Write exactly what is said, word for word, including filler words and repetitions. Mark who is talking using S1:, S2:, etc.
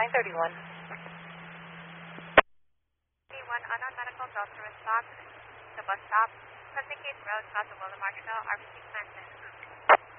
S1: nine thirty-one.
S2: one unknown medical Delta response. The bus stop, Pleasant Gate Road, south of William Marshall, R B C Clinton.